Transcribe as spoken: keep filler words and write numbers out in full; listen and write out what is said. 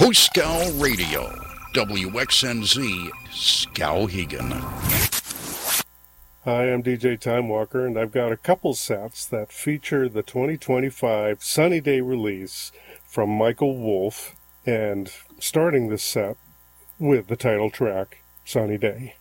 Post Scow Radio, W X N Z, Skowhegan. Hi, I'm D J Time Walker, and I've got a couple sets that feature the twenty twenty-five Sunny Day release from Michael Wolff, and starting this set with the title track, Sunny Day.